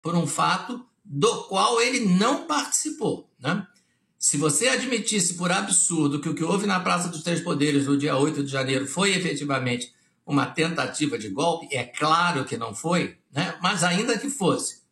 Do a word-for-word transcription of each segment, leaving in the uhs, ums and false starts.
por um fato do qual ele não participou, né? Se você admitisse por absurdo que o que houve na Praça dos Três Poderes no dia oito de janeiro foi efetivamente uma tentativa de golpe, é claro que não foi, né? Mas ainda que fosse,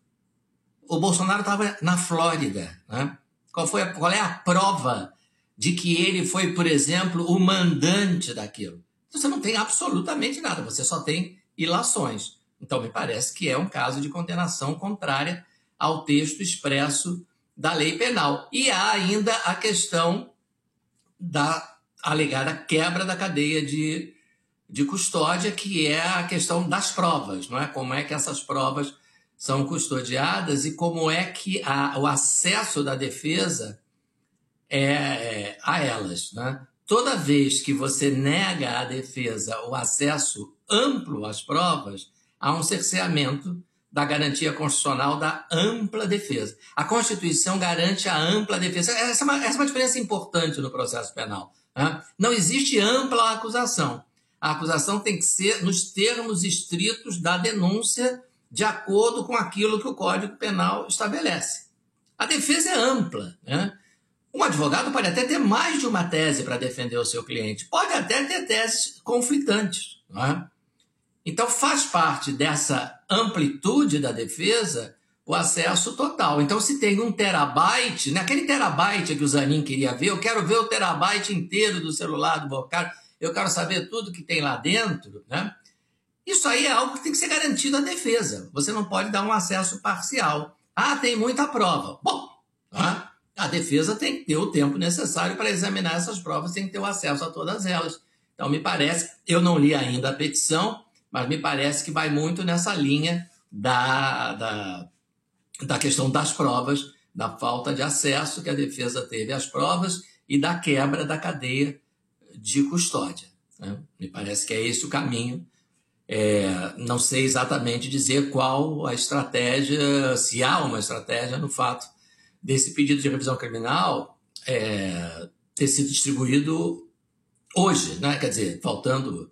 o Bolsonaro estava na Flórida, né? Qual, foi a, qual é a prova de que ele foi, por exemplo, o mandante daquilo? Você não tem absolutamente nada, você só tem ilações. Então, me parece que é um caso de condenação contrária ao texto expresso da lei penal. E há ainda a questão da alegada quebra da cadeia de, de custódia, que é a questão das provas, não é? Como é que essas provas são custodiadas e como é que a, o acesso da defesa é, é, a elas, né? Toda vez que você nega à defesa o acesso amplo às provas, há um cerceamento da garantia constitucional da ampla defesa. A Constituição garante a ampla defesa. Essa é uma, essa é uma diferença importante no processo penal, né? Não existe ampla acusação. A acusação tem que ser nos termos estritos da denúncia, de acordo com aquilo que o Código Penal estabelece. A defesa é ampla, né? Um advogado pode até ter mais de uma tese para defender o seu cliente, pode até ter teses conflitantes, não é? Então, faz parte dessa amplitude da defesa o acesso total. Então, se tem um terabyte, né, aquele terabyte que o Zanin queria ver, eu quero ver o terabyte inteiro do celular do Bocardo, eu quero saber tudo que tem lá dentro, né? Isso aí é algo que tem que ser garantido à defesa. Você não pode dar um acesso parcial. Ah, tem muita prova. Bom, tá? A defesa tem que ter o tempo necessário para examinar essas provas, tem que ter o acesso a todas elas. Então, me parece, eu não li ainda a petição, mas me parece que vai muito nessa linha da, da, da questão das provas, da falta de acesso que a defesa teve às provas e da quebra da cadeia de custódia, né? Me parece que é esse o caminho. É, não sei exatamente dizer qual a estratégia, se há uma estratégia no fato desse pedido de revisão criminal é, ter sido distribuído hoje, né? Quer dizer, faltando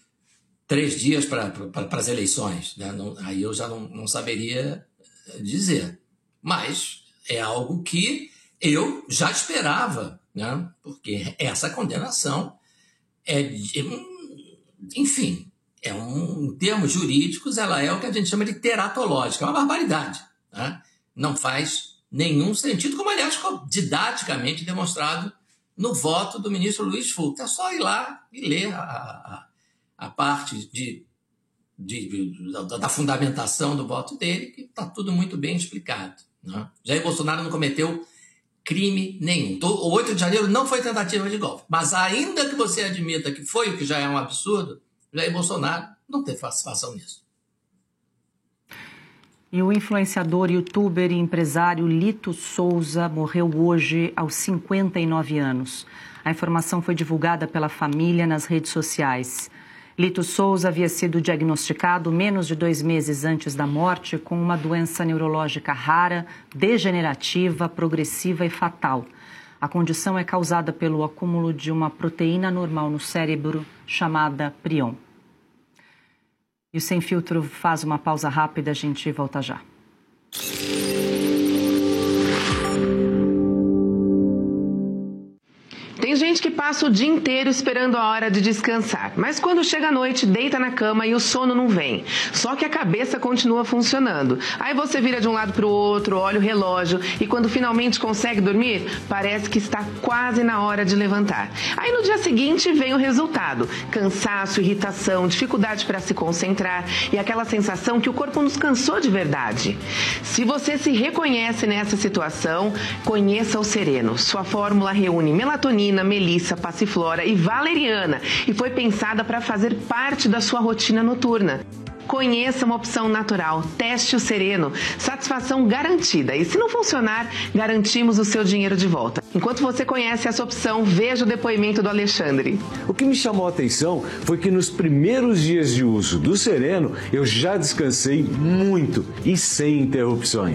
três dias para pra, as eleições, né? Não, aí eu já não, não saberia dizer. Mas é algo que eu já esperava, né? Porque essa condenação é, enfim, é um, em termos jurídicos, ela é o que a gente chama de teratológica, é uma barbaridade, né? Não faz nenhum sentido, como, aliás, ficou didaticamente demonstrado no voto do ministro Luiz Fux. É só ir lá e ler a, a, a parte de, de, de, da, da fundamentação do voto dele, que está tudo muito bem explicado, né? Jair Bolsonaro não cometeu crime nenhum. O oito de janeiro não foi tentativa de golpe, mas ainda que você admita que foi, o que já é um absurdo, Jair Bolsonaro não teve participação nisso. E o influenciador, youtuber e empresário Lito Souza morreu hoje aos cinquenta e nove anos. A informação foi divulgada pela família nas redes sociais. Lito Souza havia sido diagnosticado menos de dois meses antes da morte com uma doença neurológica rara, degenerativa, progressiva e fatal. A condição é causada pelo acúmulo de uma proteína normal no cérebro chamada prion. E o Sem Filtro faz uma pausa rápida, a gente volta já. Tem gente que passa o dia inteiro esperando a hora de descansar, mas quando chega a noite, deita na cama e o sono não vem. Só que a cabeça continua funcionando. Aí você vira de um lado para o outro, olha o relógio e quando finalmente consegue dormir, parece que está quase na hora de levantar. Aí no dia seguinte vem o resultado: cansaço, irritação, dificuldade para se concentrar e aquela sensação que o corpo nos cansou de verdade. Se você se reconhece nessa situação, conheça o Sereno. Sua fórmula reúne melatonina, melissa, passiflora e valeriana e foi pensada para fazer parte da sua rotina noturna. Conheça uma opção natural, teste o Sereno, satisfação garantida. E se não funcionar, garantimos o seu dinheiro de volta. Enquanto você conhece essa opção, veja o depoimento do Alexandre. O que me chamou a atenção foi que nos primeiros dias de uso do Sereno, eu já descansei muito e sem interrupções.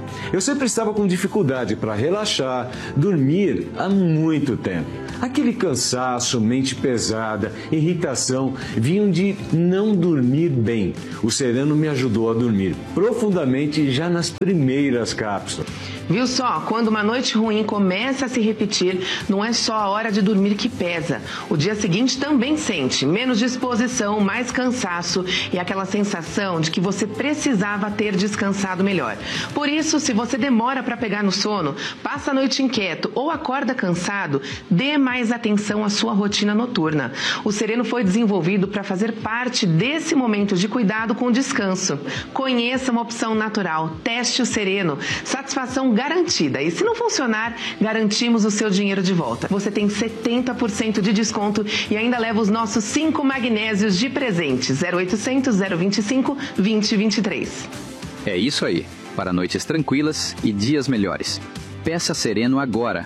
Eu sempre estava com dificuldade para relaxar, dormir há muito tempo. Aquele cansaço, mente pesada, irritação, vinham de não dormir bem. O Sereno me ajudou a dormir profundamente já nas primeiras cápsulas. Viu só? Quando uma noite ruim começa a se repetir, não é só a hora de dormir que pesa. O dia seguinte também sente menos disposição, mais cansaço e aquela sensação de que você precisava ter descansado melhor. Por isso, se você demora para pegar no sono, passa a noite inquieto ou acorda cansado, dê mais atenção à sua rotina noturna. O Sereno foi desenvolvido para fazer parte desse momento de cuidado com descanso. Conheça uma opção natural. Teste o Sereno. Satisfação garantida. E se não funcionar, garantimos o seu dinheiro de volta. Você tem setenta por cento de desconto e ainda leva os nossos cinco magnésios de presente. zero oitocentos, zero vinte e cinco, vinte, vinte e três. É isso aí. Para noites tranquilas e dias melhores. Peça Sereno agora.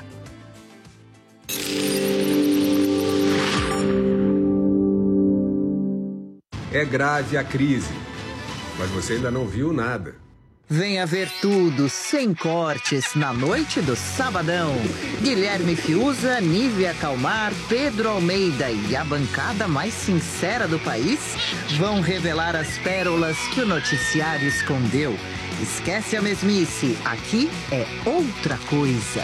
É grave a crise, mas você ainda não viu nada. Venha ver tudo, sem cortes, na noite do Sabadão. Guilherme Fiuza, Nívia Calmar, Pedro Almeida e a bancada mais sincera do país vão revelar as pérolas que o noticiário escondeu. Esquece a mesmice, aqui é outra coisa.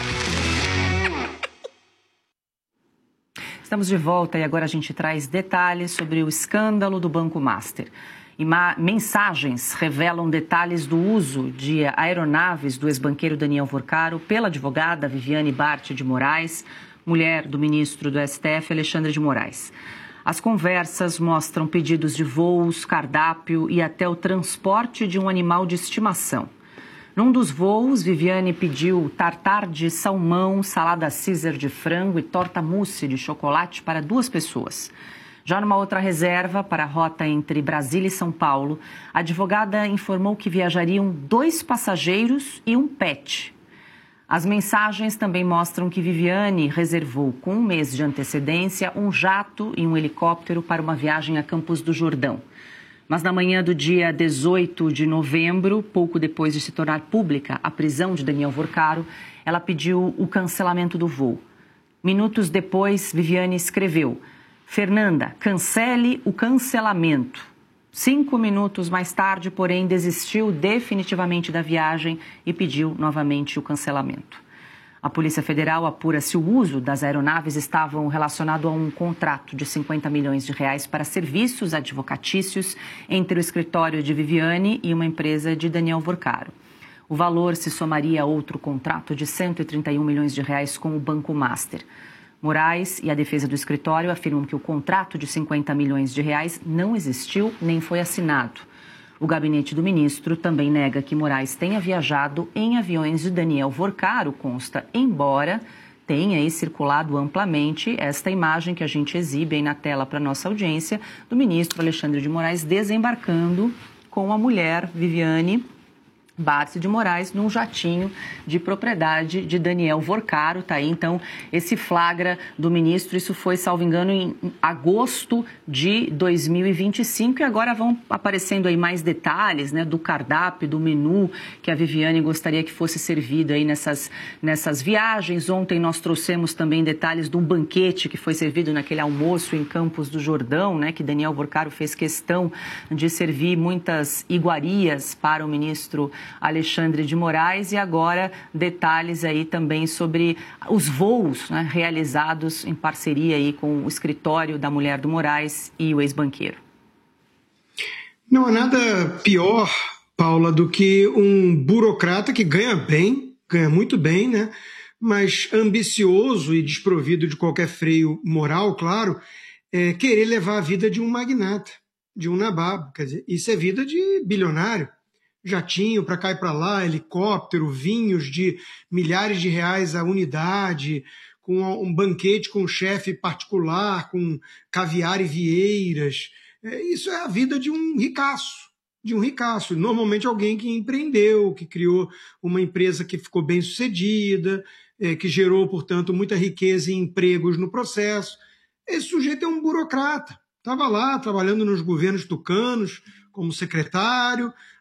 Estamos de volta e agora a gente traz detalhes sobre o escândalo do Banco Master. E mensagens revelam detalhes do uso de aeronaves do ex-banqueiro Daniel Vorcaro pela advogada Viviane Bart de Moraes, mulher do ministro do S T F, Alexandre de Moraes. As conversas mostram pedidos de voos, cardápio e até o transporte de um animal de estimação. Num dos voos, Viviane pediu tartar de salmão, salada Caesar de frango e torta mousse de chocolate para duas pessoas. Já numa outra reserva, para a rota entre Brasília e São Paulo, a advogada informou que viajariam dois passageiros e um pet. As mensagens também mostram que Viviane reservou, com um mês de antecedência, um jato e um helicóptero para uma viagem a Campos do Jordão. Mas na manhã do dia dezoito de novembro, pouco depois de se tornar pública a prisão de Daniel Vorcaro, ela pediu o cancelamento do voo. Minutos depois, Viviane escreveu: Fernanda, cancele o cancelamento. Cinco minutos mais tarde, porém, desistiu definitivamente da viagem e pediu novamente o cancelamento. A Polícia Federal apura se o uso das aeronaves estava relacionado a um contrato de cinquenta milhões de reais para serviços advocatícios entre o escritório de Viviane e uma empresa de Daniel Vorcaro. O valor se somaria a outro contrato de cento e trinta e um milhões de reais com o Banco Master. Moraes e a defesa do escritório afirmam que o contrato de cinquenta milhões de reais não existiu nem foi assinado. O gabinete do ministro também nega que Moraes tenha viajado em aviões de Daniel Vorcaro, consta, embora tenha aí circulado amplamente esta imagem que a gente exibe aí na tela para nossa audiência, do ministro Alexandre de Moraes desembarcando com a mulher Viviane Bart de Moraes num jatinho de propriedade de Daniel Vorcaro. Tá aí, então, esse flagra do ministro. Isso foi, salvo engano, em agosto de dois mil e vinte e cinco. E agora vão aparecendo aí mais detalhes, né, do cardápio, do menu que a Viviane gostaria que fosse servido aí nessas, nessas viagens. Ontem nós trouxemos também detalhes de um banquete que foi servido naquele almoço em Campos do Jordão, né, que Daniel Vorcaro fez questão de servir muitas iguarias para o ministro Alexandre de Moraes. E agora detalhes aí também sobre os voos, né, realizados em parceria aí com o escritório da mulher do Moraes e o ex-banqueiro. Não há nada pior, Paula, do que um burocrata que ganha bem, ganha muito bem, né, mas ambicioso e desprovido de qualquer freio moral, claro, é querer levar a vida de um magnata, de um nababo. Quer dizer, isso é vida de bilionário. Jatinho para cá e para lá, helicóptero, vinhos de milhares de reais a unidade, com um banquete com um chefe particular, com caviar e vieiras. É, isso é a vida de um ricaço, de um ricaço. Normalmente alguém que empreendeu, que criou uma empresa que ficou bem sucedida, é, que gerou, portanto, muita riqueza e empregos no processo. Esse sujeito é um burocrata. Estava lá trabalhando nos governos tucanos como secretário,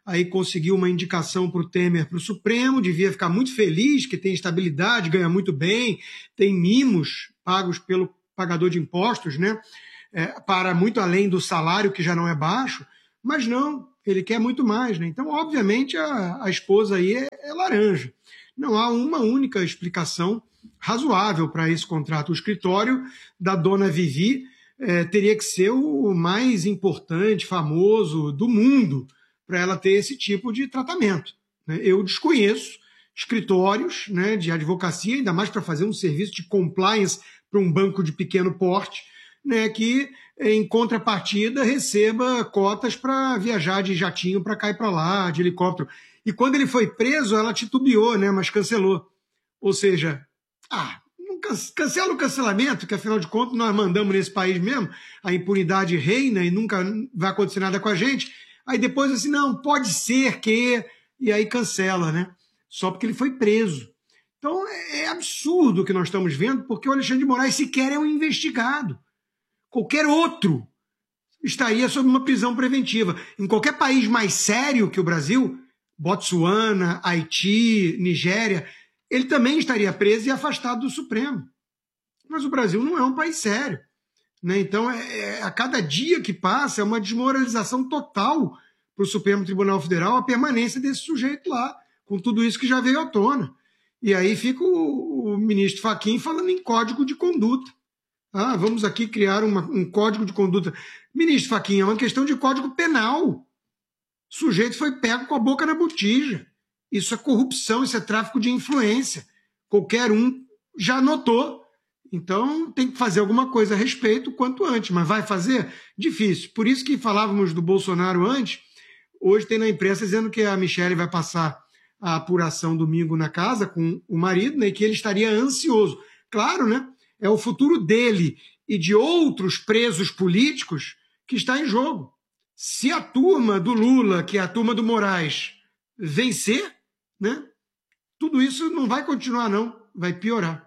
aí conseguiu uma indicação para o Temer para o Supremo, devia ficar muito feliz, que tem estabilidade, ganha muito bem, tem mimos pagos pelo pagador de impostos, né? É, para muito além do salário, que já não é baixo, mas não, ele quer muito mais, né? Então, obviamente, a, a esposa aí é, é laranja. Não há uma única explicação razoável para esse contrato. O escritório da dona Vivi é, teria que ser o mais importante, famoso do mundo para ela ter esse tipo de tratamento, né? Eu desconheço escritórios, né, de advocacia, ainda mais para fazer um serviço de compliance para um banco de pequeno porte, né, que em contrapartida receba cotas para viajar de jatinho para cá e para lá, de helicóptero. E quando ele foi preso, ela titubeou, né, mas cancelou. Ou seja, ah, cancela o cancelamento, que afinal de contas nós mandamos nesse país mesmo, a impunidade reina e nunca vai acontecer nada com a gente. Aí depois assim, não, pode ser que... E aí cancela, né? Só porque ele foi preso. Então é absurdo o que nós estamos vendo, porque o Alexandre de Moraes sequer é um investigado. Qualquer outro estaria sob uma prisão preventiva. Em qualquer país mais sério que o Brasil, Botsuana, Haiti, Nigéria, ele também estaria preso e afastado do Supremo. Mas o Brasil não é um país sério, né? Então, é, é, a cada dia que passa, é uma desmoralização total para o Supremo Tribunal Federal a permanência desse sujeito lá, com tudo isso que já veio à tona. E aí fica o, o ministro Fachin falando em código de conduta. Ah, vamos aqui criar uma, um código de conduta. Ministro Fachin, é uma questão de código penal. O sujeito foi pego com a boca na botija. Isso é corrupção, isso é tráfico de influência. Qualquer um já notou. Então tem que fazer alguma coisa a respeito quanto antes. Mas vai fazer? Difícil. Por isso que falávamos do Bolsonaro antes. Hoje tem na imprensa dizendo que a Michelle vai passar a apuração domingo na casa com o marido, né, e que ele estaria ansioso. Claro, né? É o futuro dele e de outros presos políticos que está em jogo. Se a turma do Lula, que é a turma do Moraes, vencer, né, tudo isso não vai continuar, não. Vai piorar.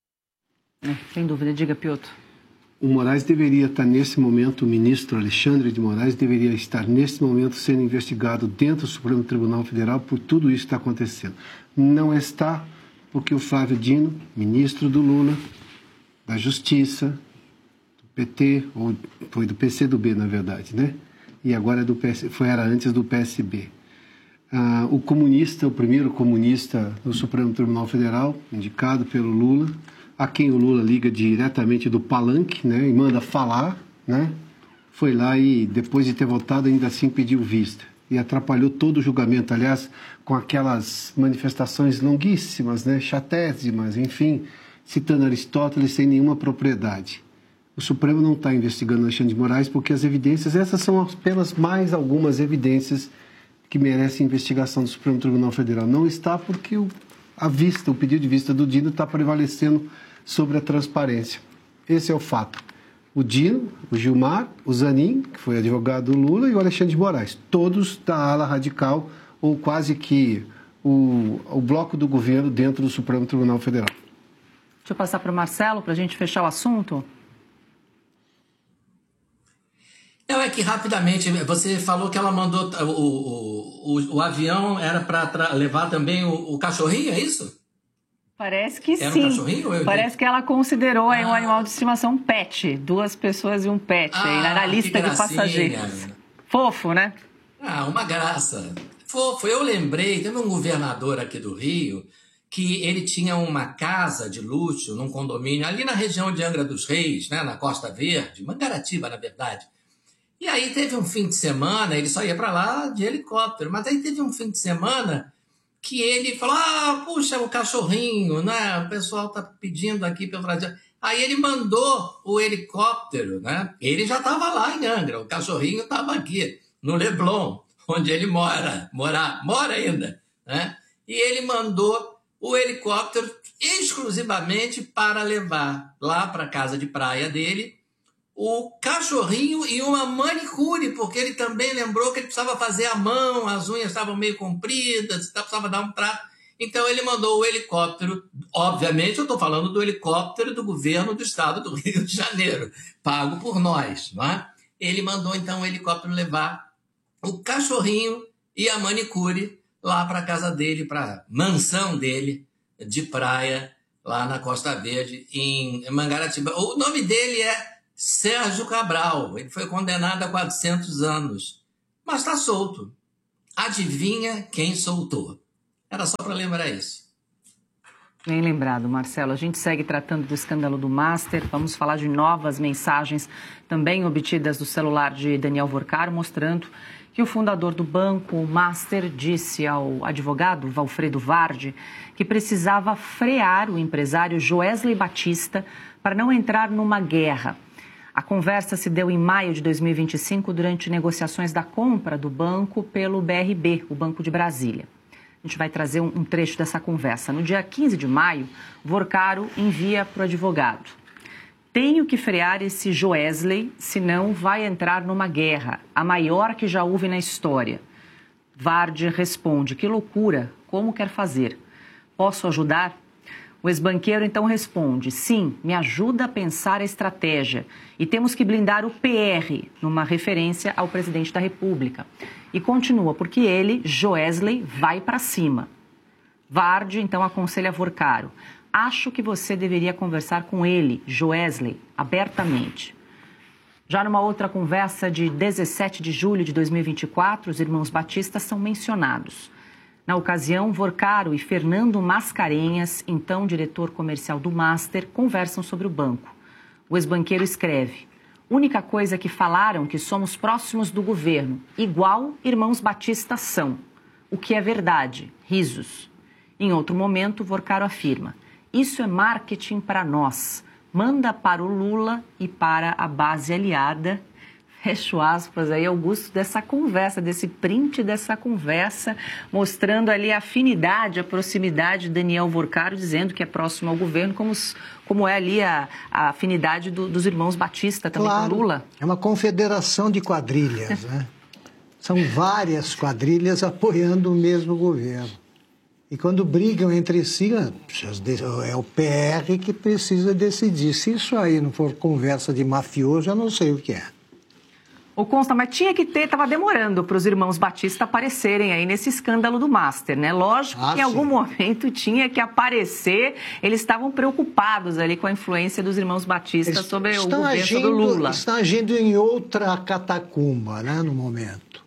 É, sem dúvida. Diga, Piotr. O Moraes deveria estar nesse momento, o ministro Alexandre de Moraes deveria estar nesse momento sendo investigado dentro do Supremo Tribunal Federal por tudo isso que está acontecendo. Não está porque o Flávio Dino, ministro do Lula, da Justiça, do P T, ou foi do P C do B, na verdade, né? E agora é do P S, foi, era antes do P S B. Ah, o comunista, o primeiro comunista no Supremo Tribunal Federal, indicado pelo Lula, a quem o Lula liga diretamente do palanque, né, e manda falar, né, foi lá e, depois de ter votado, ainda assim pediu vista. E atrapalhou todo o julgamento, aliás, com aquelas manifestações longuíssimas, né, chatésimas, enfim, citando Aristóteles sem nenhuma propriedade. O Supremo não está investigando Alexandre de Moraes porque as evidências, essas são apenas mais algumas evidências que merecem investigação do Supremo Tribunal Federal. Não está porque o, a vista, o pedido de vista do Dino está prevalecendo sobre a transparência. Esse é o fato. O Dino, o Gilmar, o Zanin, que foi advogado do Lula, e o Alexandre de Moraes, todos da ala radical, ou quase que o, o bloco do governo dentro do Supremo Tribunal Federal. Deixa eu passar para o Marcelo para a gente fechar o assunto. Não, é que rapidamente, você falou que ela mandou, o, o, o, o avião era para levar também o, o cachorrinho, é isso? Parece que era sim. Um cachorrinho? Eu Parece entendi. que ela considerou aí ah. um animal de estimação um pet, duas pessoas e um pet, ah, aí na lista de passageiros. Fofo, né? Ah, uma graça. Fofo, eu lembrei, teve um governador aqui do Rio que ele tinha uma casa de luxo num condomínio ali na região de Angra dos Reis, né, na Costa Verde, Mangaratiba, na verdade. E aí teve um fim de semana, ele só ia para lá de helicóptero, mas aí teve um fim de semana que ele falou, ah, puxa, o cachorrinho, né, o pessoal tá pedindo aqui pelo Brasil. Aí ele mandou o helicóptero, né, ele já estava lá em Angra, o cachorrinho estava aqui, no Leblon, onde ele mora, mora, mora ainda, né, e ele mandou o helicóptero exclusivamente para levar lá para a casa de praia dele o cachorrinho e uma manicure, porque ele também lembrou que ele precisava fazer à mão, as unhas estavam meio compridas, precisava dar um trato. Então ele mandou o helicóptero, obviamente eu estou falando do helicóptero do governo do estado do Rio de Janeiro, pago por nós, não é? Ele mandou então o helicóptero levar o cachorrinho e a manicure lá para a casa dele, para a mansão dele de praia, lá na Costa Verde, em Mangaratiba. O nome dele é Sérgio Cabral. Ele foi condenado a quatrocentos anos, mas está solto. Adivinha quem soltou? Era só para lembrar isso. Bem lembrado, Marcelo. A gente segue tratando do escândalo do Master. Vamos falar de novas mensagens também obtidas do celular de Daniel Vorcaro, mostrando que o fundador do banco, o Master, disse ao advogado Valfredo Vardi que precisava frear o empresário Joesley Batista para não entrar numa guerra. A conversa se deu em maio de dois mil e vinte e cinco durante negociações da compra do banco pelo B R B, o Banco de Brasília. A gente vai trazer um trecho dessa conversa. No dia quinze de maio, Vorcaro envia para o advogado: tenho que frear esse Joesley, senão vai entrar numa guerra, a maior que já houve na história. Vardi responde: que loucura, como quer fazer? Posso ajudar? O ex-banqueiro então responde: sim, me ajuda a pensar a estratégia e temos que blindar o P R, numa referência ao presidente da República. E continua, porque ele, Joesley, vai para cima. Vardi então aconselha Vorcaro: acho que você deveria conversar com ele, Joesley, abertamente. Já numa outra conversa de dezessete de julho de dois mil e vinte e quatro, os irmãos Batista são mencionados. Na ocasião, Vorcaro e Fernando Mascarenhas, então diretor comercial do Master, conversam sobre o banco. O ex-banqueiro escreve: única coisa que falaram que somos próximos do governo, igual irmãos Batista são. O que é verdade, risos. Em outro momento, Vorcaro afirma: isso é marketing para nós. Manda para o Lula e para a base aliada. Fecho aspas aí, Augusto, dessa conversa, desse print dessa conversa, mostrando ali a afinidade, a proximidade de Daniel Vorcaro, dizendo que é próximo ao governo, como, como é ali a, a afinidade do, dos irmãos Batista também claro, com Lula. É uma confederação de quadrilhas, né? São várias quadrilhas apoiando o mesmo governo. E quando brigam entre si, é o P R que precisa decidir. Se isso aí não for conversa de mafioso, eu não sei o que é. O Consta, mas tinha que ter, estava demorando para os irmãos Batista aparecerem aí nesse escândalo do Master, né? Lógico ah, que em sim. algum momento tinha que aparecer, eles estavam preocupados ali com a influência dos irmãos Batista eles sobre o governo agindo, do Lula. Estão agindo em outra catacumba, né, no momento.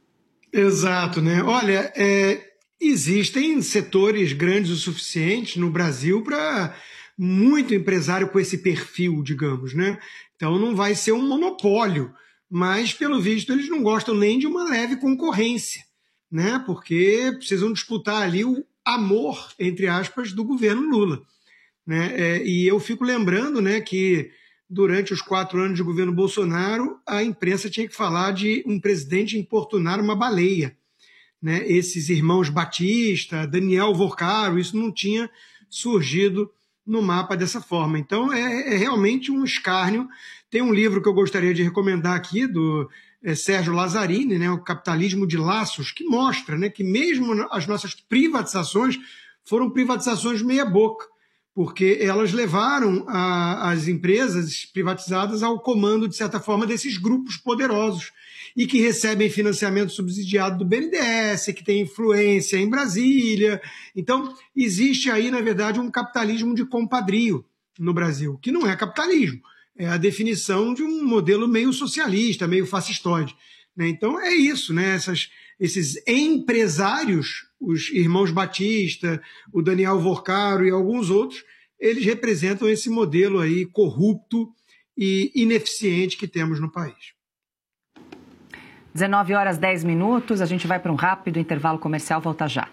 Exato, né? Olha, é, existem setores grandes o suficiente no Brasil para muito empresário com esse perfil, digamos, né? Então não vai ser um monopólio. Mas, pelo visto, eles não gostam nem de uma leve concorrência, né? Porque precisam disputar ali o amor, entre aspas, do governo Lula. Né? É, e eu fico lembrando, né, que durante os quatro anos de governo Bolsonaro, a imprensa tinha que falar de um presidente importunar uma baleia. Né? Esses irmãos Batista, Daniel Vorcaro, isso não tinha surgido no mapa dessa forma. Então, é, é realmente um escárnio. Tem um livro que eu gostaria de recomendar aqui, do é, Sérgio Lazzarini, né, O Capitalismo de Laços, que mostra, né, que mesmo as nossas privatizações foram privatizações meia-boca, porque elas levaram a, as empresas privatizadas ao comando, de certa forma, desses grupos poderosos e que recebem financiamento subsidiado do B N D E S, que tem influência em Brasília. Então, existe aí, na verdade, um capitalismo de compadrio no Brasil, que não é capitalismo. É a definição de um modelo meio socialista, meio fascistoide. Né? Então, é isso, né? Essas, esses empresários, os irmãos Batista, o Daniel Vorcaro e alguns outros, eles representam esse modelo aí corrupto e ineficiente que temos no país. dezenove horas e dez minutos, a gente vai para um rápido intervalo comercial, volta já.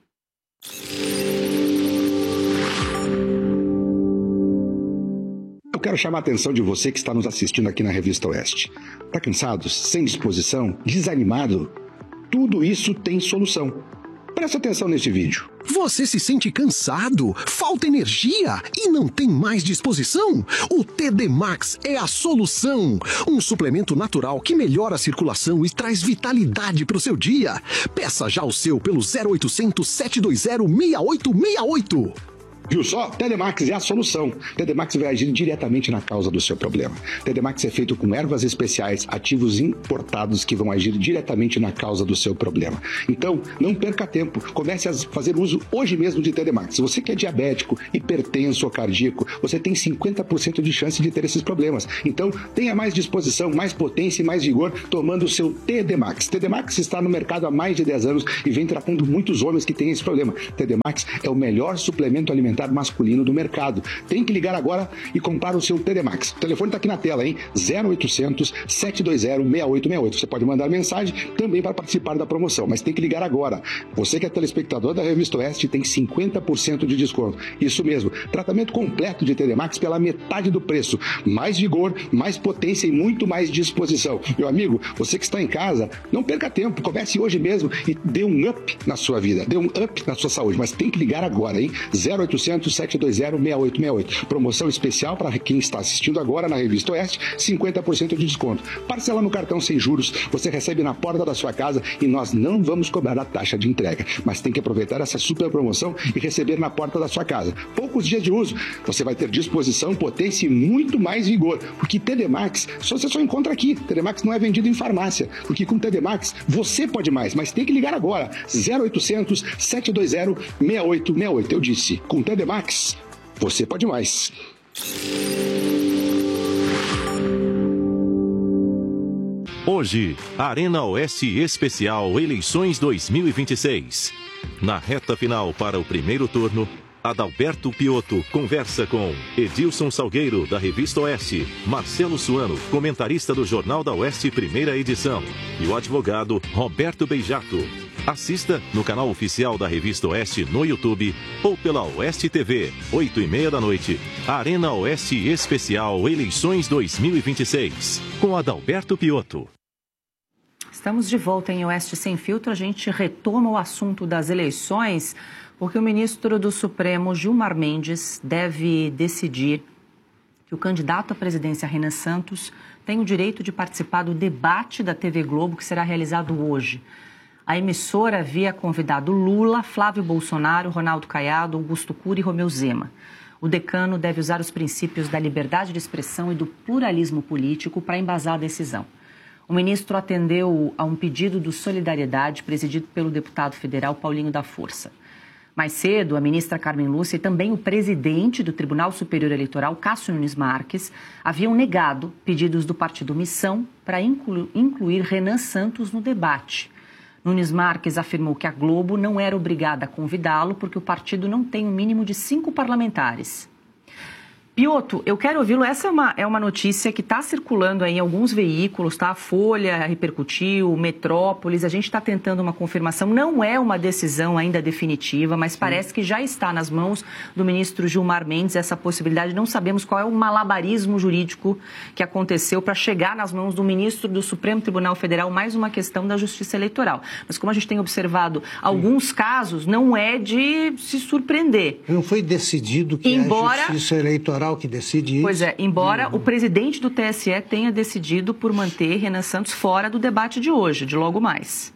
Eu quero chamar a atenção de você que está nos assistindo aqui na Revista Oeste. Está cansado, sem disposição, desanimado? Tudo isso tem solução. Presta atenção nesse vídeo. Você se sente cansado, falta energia e não tem mais disposição? O T D Max é a solução. Um suplemento natural que melhora a circulação e traz vitalidade para o seu dia. Peça já o seu pelo zero oitocentos, sete dois zero, seis oito seis oito. Viu só? TDMax é a solução. TDMax vai agir diretamente na causa do seu problema. TDMax é feito com ervas especiais, ativos importados que vão agir diretamente na causa do seu problema. Então, não perca tempo. Comece a fazer uso hoje mesmo de TDMax. Se você que é diabético, hipertenso ou cardíaco, você tem cinquenta por cento de chance de ter esses problemas. Então, tenha mais disposição, mais potência e mais vigor tomando o seu TDMax. TDMax está no mercado há mais de dez anos e vem tratando muitos homens que têm esse problema. TDMax é o melhor suplemento alimentar masculino do mercado. Tem que ligar agora e comprar o seu TDMax. O telefone está aqui na tela, hein? zero oitocentos, sete dois zero, seis oito seis oito. Você pode mandar mensagem também para participar da promoção, mas tem que ligar agora. Você que é telespectador da Revista Oeste tem cinquenta por cento de desconto. Isso mesmo. Tratamento completo de TDMax pela metade do preço. Mais vigor, mais potência e muito mais disposição. Meu amigo, você que está em casa, não perca tempo. Comece hoje mesmo e dê um up na sua vida. Dê um up na sua saúde, mas tem que ligar agora, hein? zero oitocentos, sete dois zero, seis oito seis oito. Promoção especial para quem está assistindo agora na Revista Oeste, cinquenta por cento de desconto. Parcela no cartão sem juros, você recebe na porta da sua casa e nós não vamos cobrar a taxa de entrega. Mas tem que aproveitar essa super promoção e receber na porta da sua casa. Poucos dias de uso, você vai ter disposição, potência e muito mais vigor. Porque TDMax, você só encontra aqui. TDMax não é vendido em farmácia. Porque com TDMax, você pode mais, mas tem que ligar agora. zero oitocentos, sete dois zero, seis oito seis oito. Eu disse, com TDMax, você pode mais. Hoje, Arena Oeste Especial Eleições dois mil e vinte e seis. Na reta final para o primeiro turno, Adalberto Piotto conversa com Edilson Salgueiro, da Revista Oeste, Marcelo Suano, comentarista do Jornal da Oeste Primeira Edição, e o advogado Roberto Beijato. Assista no canal oficial da Revista Oeste no YouTube ou pela Oeste T V, oito e meia da noite. Arena Oeste Especial Eleições dois mil e vinte e seis, com Adalberto Piotto. Estamos de volta em Oeste Sem Filtro. A gente retoma o assunto das eleições, porque o ministro do Supremo, Gilmar Mendes, deve decidir que o candidato à presidência, Renan Santos, tem o direito de participar do debate da T V Globo, que será realizado hoje. A emissora havia convidado Lula, Flávio Bolsonaro, Ronaldo Caiado, Augusto Cury e Romeu Zema. O decano deve usar os princípios da liberdade de expressão e do pluralismo político para embasar a decisão. O ministro atendeu a um pedido do Solidariedade, presidido pelo deputado federal Paulinho da Força. Mais cedo, a ministra Carmen Lúcia e também o presidente do Tribunal Superior Eleitoral, Cássio Nunes Marques, haviam negado pedidos do partido Missão para inclu- incluir Renan Santos no debate. Nunes Marques afirmou que a Globo não era obrigada a convidá-lo porque o partido não tem um mínimo de cinco parlamentares. Piotto, eu quero ouvi-lo. Essa é uma, é uma notícia que está circulando aí em alguns veículos, tá? A Folha repercutiu, Metrópolis, a gente está tentando uma confirmação. Não é uma decisão ainda definitiva, mas parece que já está nas mãos do ministro Gilmar Mendes essa possibilidade. Não sabemos qual é o malabarismo jurídico que aconteceu para chegar nas mãos do ministro do Supremo Tribunal Federal, mais uma questão da Justiça Eleitoral. Mas como a gente tem observado alguns casos, não é de se surpreender. Não foi decidido que Embora... é a Justiça Eleitoral que decide isso. Pois é, embora uhum. o presidente do T S E tenha decidido por manter Renan Santos fora do debate de hoje, de logo mais.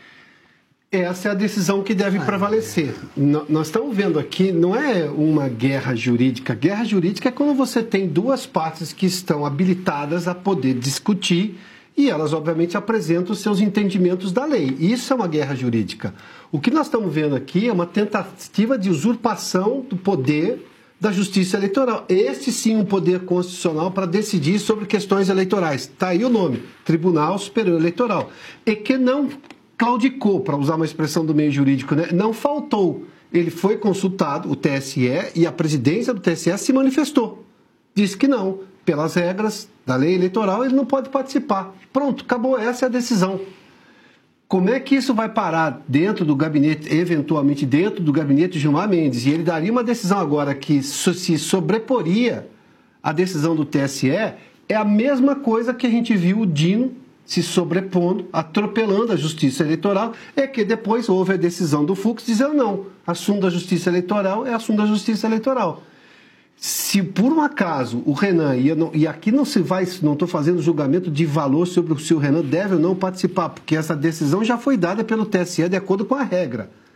Essa é a decisão que deve ah, prevalecer. É. Nós estamos vendo aqui, não é uma guerra jurídica. Guerra jurídica é quando você tem duas partes que estão habilitadas a poder discutir e elas, obviamente, apresentam os seus entendimentos da lei. Isso é uma guerra jurídica. O que nós estamos vendo aqui é uma tentativa de usurpação do poder da Justiça Eleitoral. Este sim um poder constitucional para decidir sobre questões eleitorais. Está aí o nome, Tribunal Superior Eleitoral. E que não claudicou, para usar uma expressão do meio jurídico, né? Não faltou. Ele foi consultado, o T S E, e a presidência do T S E se manifestou. Disse que não, pelas regras da lei eleitoral, ele não pode participar. Pronto, acabou, essa é a decisão. Como é que isso vai parar dentro do gabinete, eventualmente dentro do gabinete de Gilmar Mendes? E ele daria uma decisão agora que se sobreporia à decisão do T S E, é a mesma coisa que a gente viu o Dino se sobrepondo, atropelando a Justiça Eleitoral, é que depois houve a decisão do Fux dizendo não, assunto da Justiça Eleitoral é assunto da Justiça Eleitoral. Se por um acaso o Renan, e, não, e aqui não se vai, não estou fazendo julgamento de valor sobre se o Renan deve ou não participar, porque essa decisão já foi dada pelo T S E de acordo com a regra.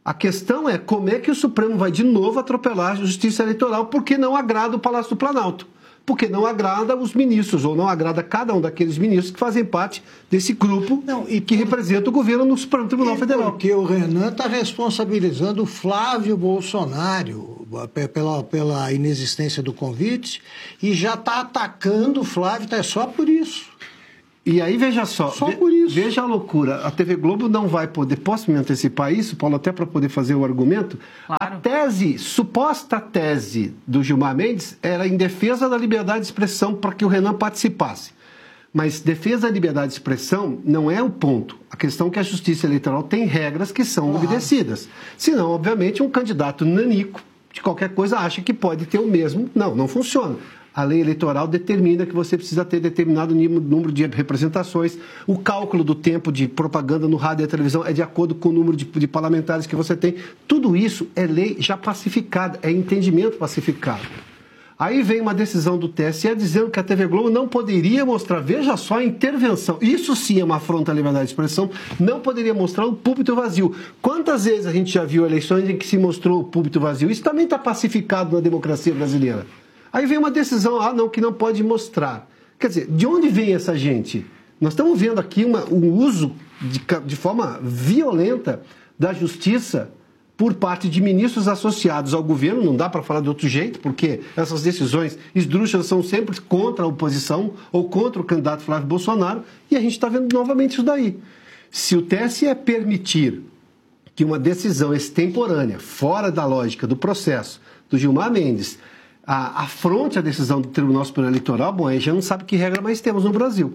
A questão é como é que o Supremo vai de novo atropelar a justiça eleitoral porque não agrada o Palácio do Planalto. Porque não agrada os ministros, ou não agrada cada um daqueles ministros que fazem parte desse grupo não, e que representa o governo no Supremo Tribunal e Federal. Porque o Renan está responsabilizando o Flávio Bolsonaro pela, pela inexistência do convite e já está atacando o Flávio, é só por isso. E aí, veja só, só por isso. Veja a loucura. A T V Globo não vai poder, posso me antecipar isso, Paulo, até para poder fazer o argumento? Claro. A tese, suposta tese do Gilmar Mendes era em defesa da liberdade de expressão para que o Renan participasse. Mas defesa da liberdade de expressão não é o ponto. A questão é que a Justiça Eleitoral tem regras que são claro. obedecidas. Senão, obviamente, um candidato nanico de qualquer coisa acha que pode ter o mesmo. Não, não funciona. A lei eleitoral determina que você precisa ter determinado número de representações. O cálculo do tempo de propaganda no rádio e na televisão é de acordo com o número de, de parlamentares que você tem. Tudo isso é lei já pacificada, é entendimento pacificado. Aí vem uma decisão do T S E dizendo que a T V Globo não poderia mostrar, veja só a intervenção, isso sim é uma afronta à liberdade de expressão, não poderia mostrar o púlpito vazio. Quantas vezes a gente já viu eleições em que se mostrou o púlpito vazio? Isso também está pacificado na democracia brasileira. Aí vem uma decisão, ah, não, que não pode mostrar. Quer dizer, de onde vem essa gente? Nós estamos vendo aqui uma, um uso de, de forma violenta da justiça por parte de ministros associados ao governo, não dá para falar de outro jeito, porque essas decisões esdrúxulas são sempre contra a oposição ou contra o candidato Flávio Bolsonaro, e a gente está vendo novamente isso daí. Se o T S E permitir que uma decisão extemporânea, fora da lógica do processo do Gilmar Mendes, A, afronte a decisão do Tribunal Superior Eleitoral, bom, aí já não sabe que regra mais temos no Brasil.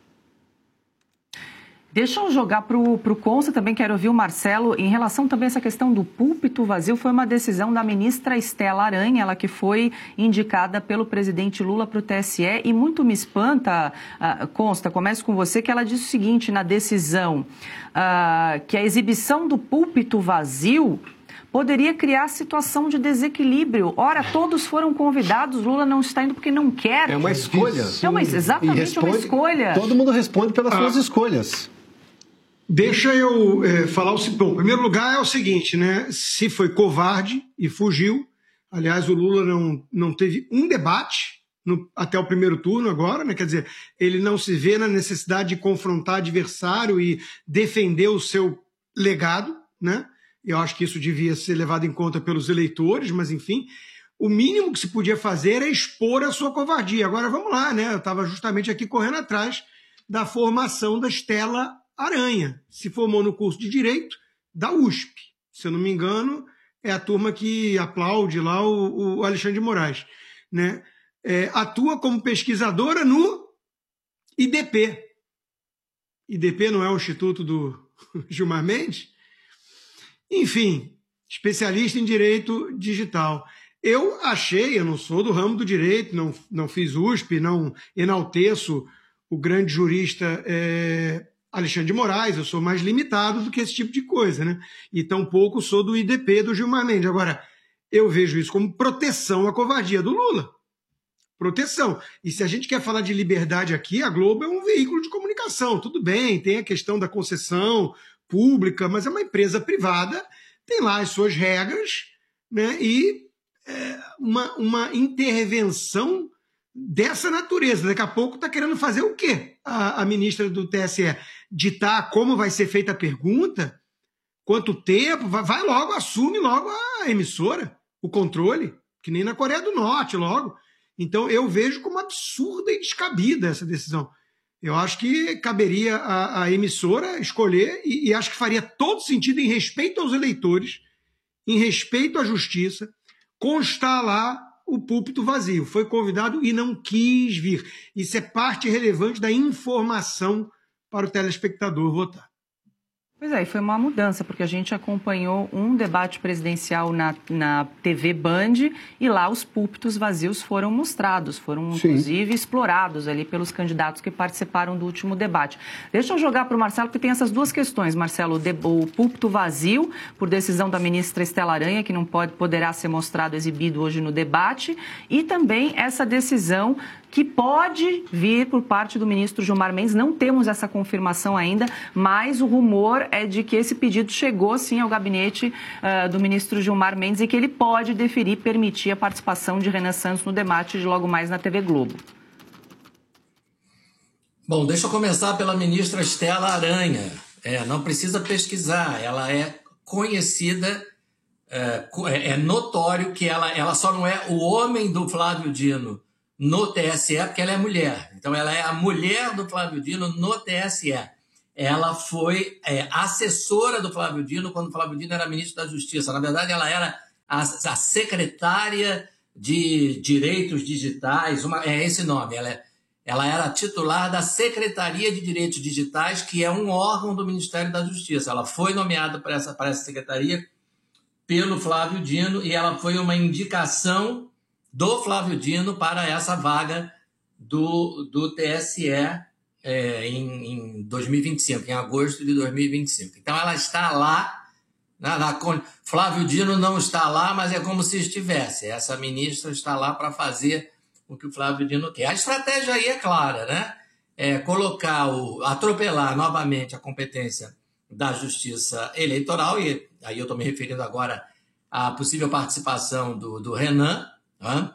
Deixa eu jogar para o Consta, também quero ouvir o Marcelo, em relação também a essa questão do púlpito vazio, foi uma decisão da ministra Estela Aranha, ela que foi indicada pelo presidente Lula para o T S E, e muito me espanta, uh, Consta, começo com você, que ela diz o seguinte na decisão, uh, que a exibição do púlpito vazio poderia criar situação de desequilíbrio. Ora, todos foram convidados, Lula não está indo porque não quer. É uma escolha. É uma, exatamente responde, uma escolha. Todo mundo responde pelas ah, suas escolhas. Deixa eu é, falar o seguinte. Bom, em primeiro lugar é o seguinte, né? Se foi covarde e fugiu, aliás, o Lula não, não teve um debate no, até o primeiro turno agora, né? Quer dizer, ele não se vê na necessidade de confrontar adversário e defender o seu legado, né? Eu acho que isso devia ser levado em conta pelos eleitores, mas, enfim, o mínimo que se podia fazer é expor a sua covardia. Agora, vamos lá, né? Eu estava justamente aqui correndo atrás da formação da Estela Aranha. Se formou no curso de Direito da U S P. Se eu não me engano, é a turma que aplaude lá o, o Alexandre de Moraes, né? É, atua como pesquisadora no I D P. I D P não é o Instituto do Gilmar Mendes? Enfim, especialista em direito digital. Eu achei, eu não sou do ramo do direito, não, não fiz U S P, não enalteço o grande jurista é, Alexandre de Moraes, eu sou mais limitado do que esse tipo de coisa, né? E tampouco sou do I D P do Gilmar Mendes. Agora, eu vejo isso como proteção à covardia do Lula. Proteção. E se a gente quer falar de liberdade aqui, a Globo é um veículo de comunicação. Tudo bem, tem a questão da concessão pública, mas é uma empresa privada, tem lá as suas regras, né? E é, uma, uma intervenção dessa natureza. Daqui a pouco está querendo fazer o quê? A, a ministra do T S E ditar como vai ser feita a pergunta, quanto tempo, vai, vai logo, assume logo a emissora, o controle, que nem na Coreia do Norte logo. Então eu vejo como absurda e descabida essa decisão. Eu acho que caberia a, a emissora escolher e, e acho que faria todo sentido em respeito aos eleitores, em respeito à justiça, constar lá o púlpito vazio. Foi convidado e não quis vir. Isso é parte relevante da informação para o telespectador votar. Pois é, e foi uma mudança, porque a gente acompanhou um debate presidencial na, na T V Band e lá os púlpitos vazios foram mostrados, foram Sim. inclusive explorados ali pelos candidatos que participaram do último debate. Deixa eu jogar para o Marcelo, porque tem essas duas questões, Marcelo, o, o púlpito vazio, por decisão da ministra Estela Aranha, que não pode, poderá ser mostrado, exibido hoje no debate, e também essa decisão que pode vir por parte do ministro Gilmar Mendes, não temos essa confirmação ainda, mas o rumor senhor é de que esse pedido chegou, sim, ao gabinete uh, do ministro Gilmar Mendes e que ele pode deferir, permitir a participação de Renan Santos no debate de logo mais na T V Globo. Bom, deixa eu começar pela ministra Estela Aranha. É, não precisa pesquisar, ela é conhecida, é, é notório que ela, ela só não é o homem do Flávio Dino no T S E, porque ela é mulher. Então, ela é a mulher do Flávio Dino no T S E. Ela foi é, assessora do Flávio Dino quando o Flávio Dino era ministro da Justiça. Na verdade, ela era a, a secretária de Direitos Digitais, uma, é esse nome. Ela, é, ela era titular da Secretaria de Direitos Digitais, que é um órgão do Ministério da Justiça. Ela foi nomeada para essa, para essa secretaria pelo Flávio Dino e ela foi uma indicação do Flávio Dino para essa vaga do, do T S E é, em, em dois mil e vinte e cinco, em agosto de dois mil e vinte e cinco. Então, ela está lá. Na, na, Flávio Dino não está lá, mas é como se estivesse. Essa ministra está lá para fazer o que o Flávio Dino quer. A estratégia aí é clara, né? É colocar, o, atropelar novamente a competência da Justiça Eleitoral, e aí eu estou me referindo agora à possível participação do, do Renan, né?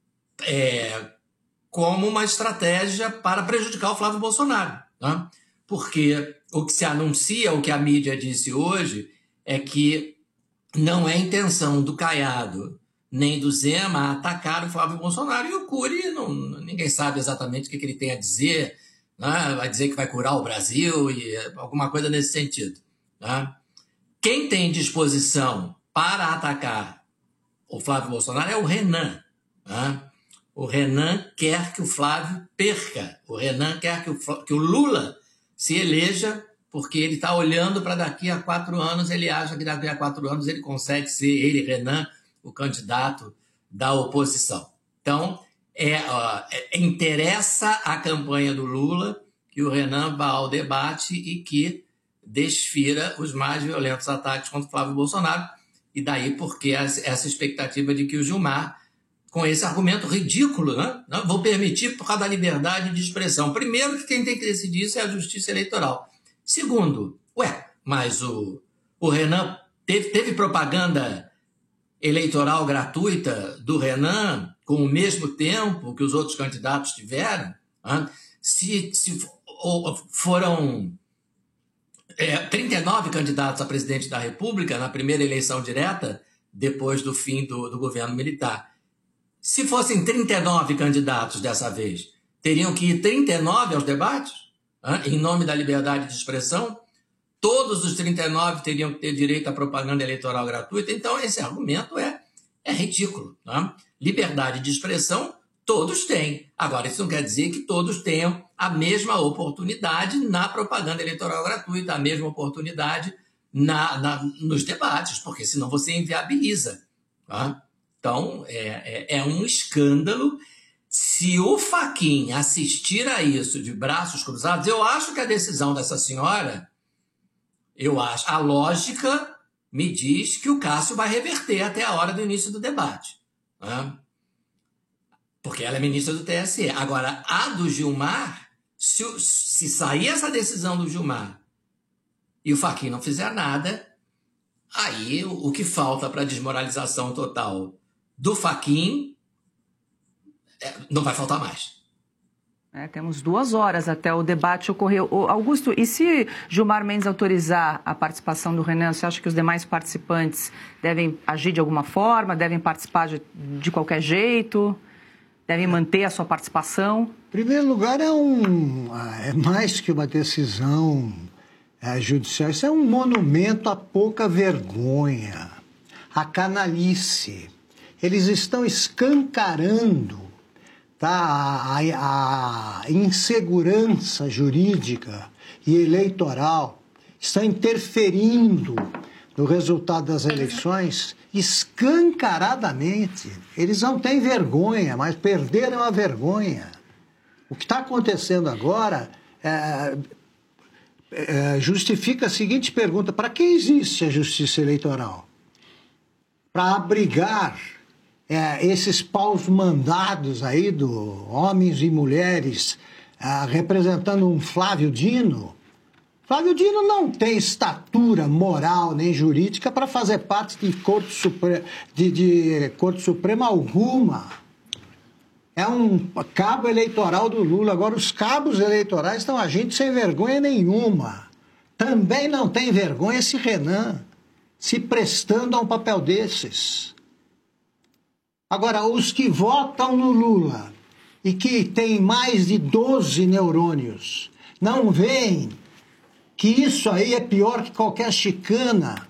É, como uma estratégia para prejudicar o Flávio Bolsonaro. Né? Porque o que se anuncia, o que a mídia disse hoje, é que não é intenção do Caiado nem do Zema atacar o Flávio Bolsonaro. E o Cury, não, ninguém sabe exatamente o que, que ele tem a dizer, né? Vai dizer que vai curar o Brasil e alguma coisa nesse sentido. Né? Quem tem disposição para atacar o Flávio Bolsonaro é o Renan. Né? O Renan quer que o Flávio perca. O Renan quer que o, que o Lula se eleja, porque ele está olhando para daqui a quatro anos, ele acha que daqui a quatro anos ele consegue ser, ele, Renan, o candidato da oposição. Então, é, ó, é, interessa a campanha do Lula que o Renan vá ao debate e que desfira os mais violentos ataques contra o Flávio Bolsonaro. E daí porque essa expectativa de que o Gilmar, com esse argumento ridículo, né? Não vou permitir por causa da liberdade de expressão. Primeiro, que quem tem que decidir isso é a Justiça Eleitoral. Segundo, ué, mas o, o Renan teve, teve propaganda eleitoral gratuita do Renan com o mesmo tempo que os outros candidatos tiveram? Né? Se, se foram é, trinta e nove candidatos a presidente da República na primeira eleição direta, depois do fim do, do governo militar. Se fossem trinta e nove candidatos dessa vez, teriam que ir trinta e nove aos debates, hein, em nome da liberdade de expressão? Todos os trinta e nove teriam que ter direito à propaganda eleitoral gratuita? Então, esse argumento é, é ridículo. Né? Liberdade de expressão, todos têm. Agora, isso não quer dizer que todos tenham a mesma oportunidade na propaganda eleitoral gratuita, a mesma oportunidade na, na, nos debates, porque senão você inviabiliza. Tá? Então, é, é, é um escândalo. Se o Fachin assistir a isso de braços cruzados, eu acho que a decisão dessa senhora, eu acho, a lógica me diz que o Cássio vai reverter até a hora do início do debate. Né? Porque ela é ministra do T S E. Agora, a do Gilmar, se, se sair essa decisão do Gilmar e o Fachin não fizer nada, aí o, o que falta para a desmoralização total do Fachin, é, não vai faltar mais. É, temos duas horas até o debate ocorrer. Ô, Augusto, e se Gilmar Mendes autorizar a participação do Renan, você acha que os demais participantes devem agir de alguma forma, devem participar de, de qualquer jeito, devem manter a sua participação? Em primeiro lugar, é, um, é mais que uma decisão é, judicial, isso é um monumento à pouca vergonha, à canalice. Eles estão escancarando, tá, a, a insegurança jurídica e eleitoral, estão interferindo no resultado das eleições escancaradamente. Eles não têm vergonha, mas perderam a vergonha. O que está acontecendo agora é, é, justifica a seguinte pergunta: para que existe a justiça eleitoral? Para abrigar É, esses paus mandados aí do homens e mulheres ah, representando um Flávio Dino, Flávio Dino não tem estatura moral nem jurídica para fazer parte de Corte Suprema, de, de Corte Suprema alguma. É um cabo eleitoral do Lula. Agora, os cabos eleitorais estão agindo sem vergonha nenhuma. Também não tem vergonha esse Renan se prestando a um papel desses. Agora, os que votam no Lula e que têm mais de doze neurônios não veem que isso aí é pior que qualquer chicana.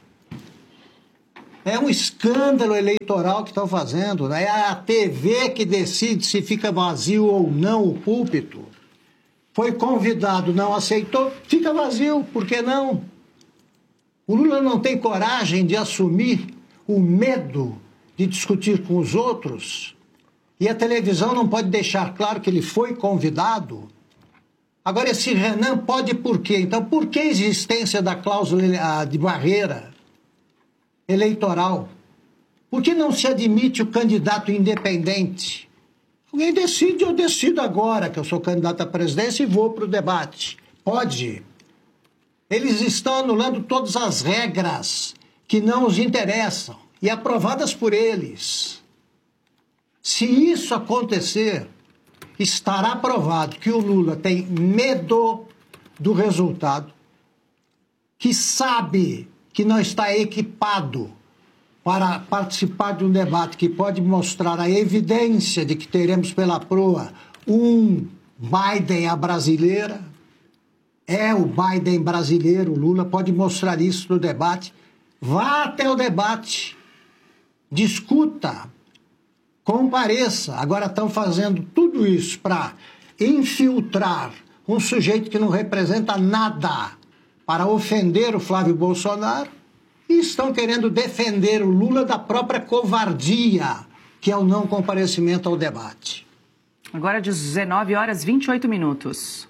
É um escândalo eleitoral que estão fazendo. Né? É a T V que decide se fica vazio ou não o púlpito. Foi convidado, não aceitou, fica vazio, por que não? O Lula não tem coragem de assumir o medo de discutir com os outros. E a televisão não pode deixar claro que ele foi convidado. Agora, esse Renan pode por quê? Então, por que a existência da cláusula de barreira eleitoral? Por que não se admite o candidato independente? Alguém decide, eu decido agora que eu sou candidato à presidência e vou para o debate. Pode. Eles estão anulando todas as regras que não os interessam e aprovadas por eles. Se isso acontecer, estará provado que o Lula tem medo do resultado, que sabe que não está equipado para participar de um debate que pode mostrar a evidência de que teremos pela proa um Biden à brasileira. É o Biden brasileiro, o Lula pode mostrar isso no debate. Vá até o debate, discuta, compareça. Agora estão fazendo tudo isso para infiltrar um sujeito que não representa nada para ofender o Flávio Bolsonaro e estão querendo defender o Lula da própria covardia, que é o não comparecimento ao debate. Agora dezenove horas e vinte e oito minutos.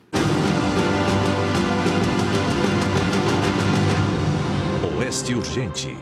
Oeste Urgente.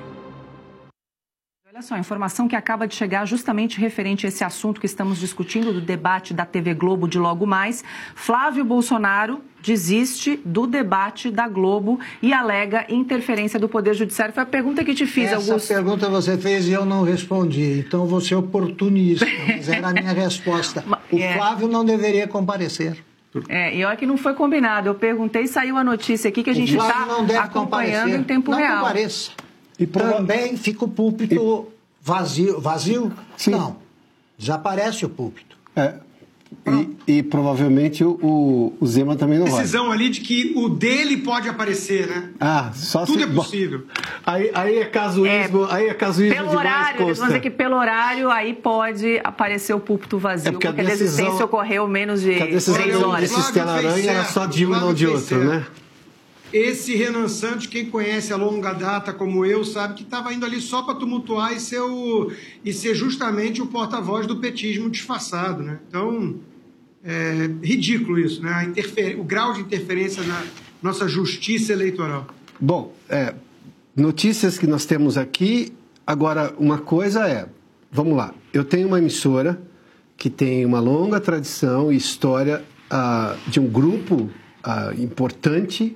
Olha só, a informação que acaba de chegar justamente referente a esse assunto que estamos discutindo, do debate da T V Globo de logo mais. Flávio Bolsonaro desiste do debate da Globo e alega interferência do Poder Judiciário. Foi a pergunta que te fiz, Essa Augusto. Essa pergunta você fez e eu não respondi, então vou ser oportunista, mas era a minha resposta. O é. Flávio não deveria comparecer. É, e olha que não foi combinado. Eu perguntei e saiu a notícia aqui que a gente está acompanhando em tempo não real. Não compareça. E também fica o púlpito e... vazio. Vazio? Sim. Não. Desaparece o púlpito. É. E, e provavelmente o, o Zema também não vai. Decisão ali de que o dele pode aparecer, né? Ah, só Tudo se... é possível. Aí, aí é casuísmo, é, aí é casuísmo pelo de horário, eles vão dizer que pelo horário aí pode aparecer o púlpito vazio, é porque, porque a, decisão, a desistência ocorreu menos de três horas. Esse Estela-Aranha era só de um, não de outro, certo. Né? Esse Renan Santos, quem conhece a longa data como eu, sabe que estava indo ali só para tumultuar e ser, o, e ser justamente o porta-voz do petismo disfarçado, né? Então, é ridículo isso, né? A interfer... O grau de interferência na nossa justiça eleitoral. Bom, é, notícias que nós temos aqui. Agora, uma coisa é, vamos lá, eu tenho uma emissora que tem uma longa tradição e história uh, de um grupo uh, importante,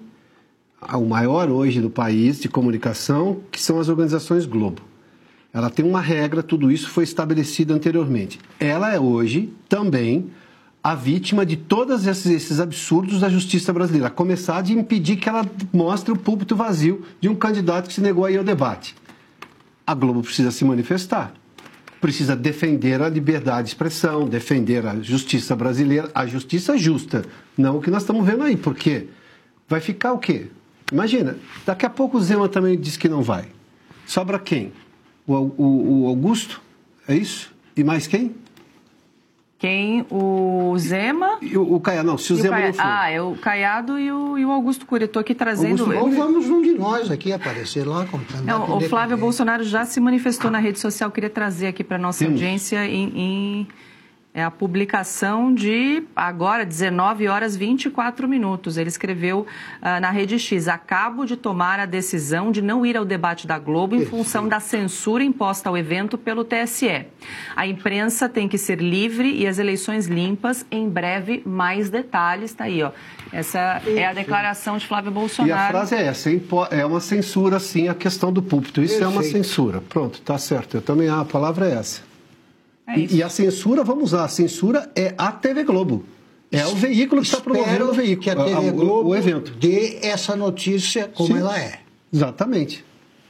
o maior hoje do país de comunicação, que são as organizações Globo. Ela tem uma regra, tudo isso foi estabelecido anteriormente. Ela é hoje também a vítima de todos esses, esses absurdos da justiça brasileira, a começar de impedir que ela mostre o púlpito vazio de um candidato que se negou a ir ao debate. A Globo precisa se manifestar, precisa defender a liberdade de expressão, defender a justiça brasileira, a justiça justa, não o que nós estamos vendo aí, porque vai ficar o quê? Imagina, daqui a pouco o Zema também diz que não vai. Sobra quem? O, o, o Augusto? É isso? E mais quem? Quem? O Zema? E o, o Caiado, não, se o, o Zema Caia... não for. Ah, é o Caiado e o, e o Augusto Cury. Estou aqui trazendo... Augusto, ou vamos um de nós aqui aparecer lá. Como não, o Flávio Bolsonaro já se manifestou na rede social. Queria trazer aqui para a nossa Temos. audiência em... em... É a publicação de agora, dezenove horas e vinte e quatro minutos. Ele escreveu uh, na Rede X: acabo de tomar a decisão de não ir ao debate da Globo em função da censura imposta ao evento pelo T S E. A imprensa tem que ser livre e as eleições limpas. Em breve, mais detalhes. Está aí, ó. Essa é a declaração de Flávio Bolsonaro. E a frase é essa: é uma censura, sim, a questão do púlpito. Isso Perfeito. É uma censura. Pronto, está certo. Eu também, a palavra é essa. É e, e a censura, vamos lá, a censura é a T V Globo. É o veículo que está promovendo o veículo, que a T V a, Globo o, o evento. Dê essa notícia como Sim. ela é. Exatamente.